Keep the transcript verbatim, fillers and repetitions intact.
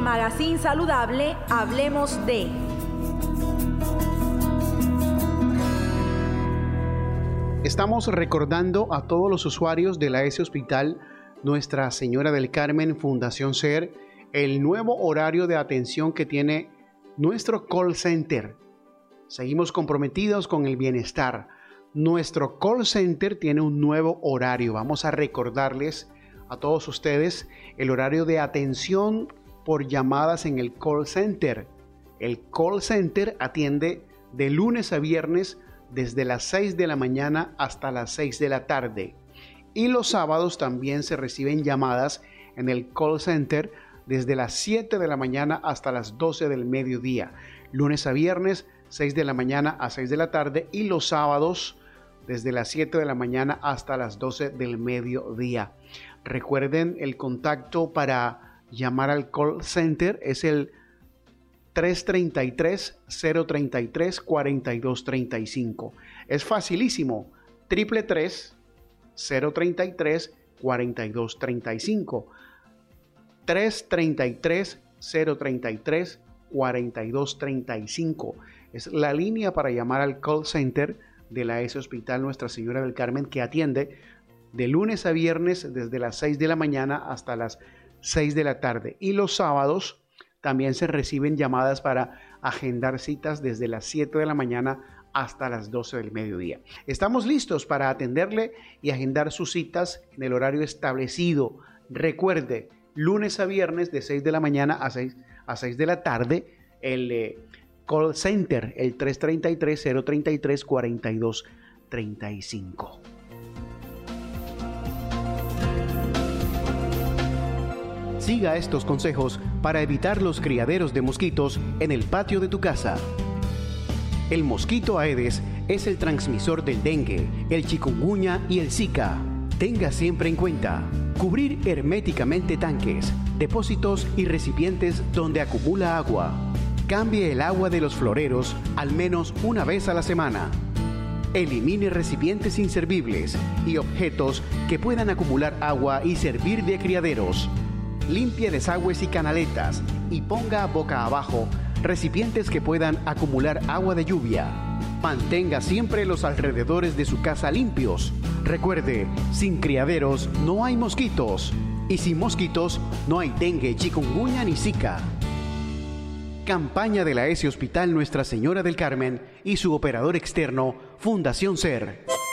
Magazine Saludable, hablemos de... Estamos recordando a todos los usuarios de la A E S Hospital Nuestra Señora del Carmen Fundación SER el nuevo horario de atención que tiene nuestro call center. Seguimos comprometidos con el bienestar. Nuestro call center tiene un nuevo horario. Vamos a recordarles a todos ustedes el horario de atención por llamadas en el call center. El call center atiende de lunes a viernes desde las seis de la mañana hasta las seis de la tarde. Y los sábados también se reciben llamadas en el call center desde las siete de la mañana hasta las doce del mediodía. Lunes a viernes, seis de la mañana a seis de la tarde, y los sábados desde las siete de la mañana hasta las doce del mediodía. Recuerden, el contacto para llamar al call center es el tres tres tres, cero tres tres, cuatro dos tres cinco. Es facilísimo. Triple tres, cero tres tres, cuatro dos tres cinco. tres tres tres, cero tres tres, cuatro dos tres cinco. Es la línea para llamar al call center de la A E S Hospital Nuestra Señora del Carmen, que atiende de lunes a viernes desde las seis de la mañana hasta las seis de la tarde. Y los sábados también se reciben llamadas para agendar citas desde las siete de la mañana hasta las doce del mediodía. Estamos listos para atenderle y agendar sus citas en el horario establecido. Recuerde, lunes a viernes de seis de la mañana a seis, a seis de la tarde, el eh, call center, el tres tres tres, cero tres tres, cuatro dos tres cinco. Siga estos consejos para evitar los criaderos de mosquitos en el patio de tu casa. El mosquito Aedes es el transmisor del dengue, el chikungunya y el zika. Tenga siempre en cuenta cubrir herméticamente tanques, depósitos y recipientes donde acumula agua. Cambie el agua de los floreros al menos una vez a la semana. Elimine recipientes inservibles y objetos que puedan acumular agua y servir de criaderos. Limpie desagües y canaletas y ponga boca abajo recipientes que puedan acumular agua de lluvia. Mantenga siempre los alrededores de su casa limpios. Recuerde, sin criaderos no hay mosquitos. Y sin mosquitos no hay dengue, chikungunya ni zika. Campaña de la A E S Hospital Nuestra Señora del Carmen y su operador externo, Fundación SER.